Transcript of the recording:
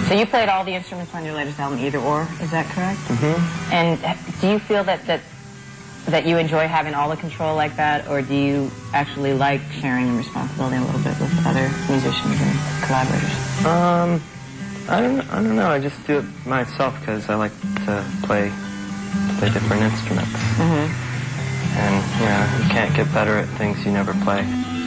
So you played all the instruments on your latest album, either or, is that correct? Mm-hmm. And do you feel that you enjoy having all the control like that, or do you actually like sharing the responsibility a little bit with other musicians and collaborators? I don't know. I just do it myself because I like to play different instruments. Mm-hmm. And, you know, you can't get better at things you never play.